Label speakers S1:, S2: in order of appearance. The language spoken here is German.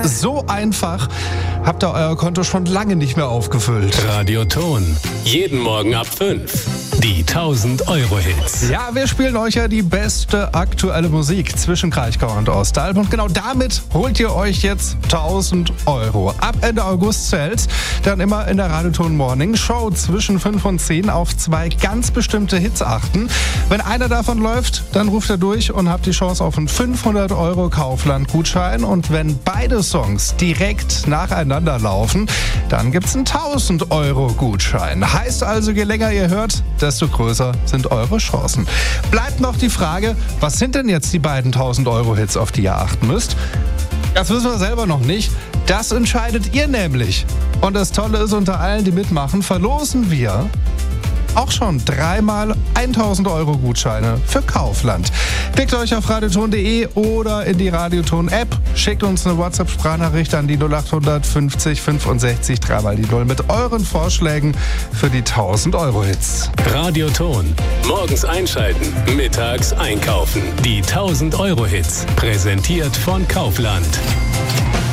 S1: So einfach habt ihr euer Konto schon lange nicht mehr aufgefüllt.
S2: Radioton. Jeden Morgen ab 5. Die 1000-Euro-Hits.
S1: Ja, wir spielen euch ja die beste aktuelle Musik zwischen Kraichgau und Ostalb. Und genau damit holt ihr euch jetzt 1000 Euro. Ab Ende August zählt's. Dann immer in der Radioton Morning Show zwischen 5 und 10 auf 2 ganz bestimmte Hits achten. Wenn einer davon läuft, dann ruft er durch und habt die Chance auf einen 500 Euro Kaufland-Gutschein. Und wenn beide Songs direkt nacheinander laufen, dann gibt's einen 1000 Euro Gutschein. Heißt also, je länger ihr hört, desto größer sind eure Chancen. Bleibt noch die Frage, was sind denn jetzt die beiden 1000 Euro Hits, auf die ihr achten müsst? Das wissen wir selber noch nicht. Das entscheidet ihr nämlich. Und das Tolle ist, unter allen, die mitmachen, verlosen wir auch schon 3-mal 1000 Euro Gutscheine für Kaufland. Klickt euch auf radioton.de oder in die Radioton-App. Schickt uns eine WhatsApp-Sprachnachricht an die 0800 50 65 3 die 0 mit euren Vorschlägen für die 1000 Euro Hits.
S2: Radioton. Morgens einschalten, mittags einkaufen. Die 1000 Euro Hits. Präsentiert von Kaufland.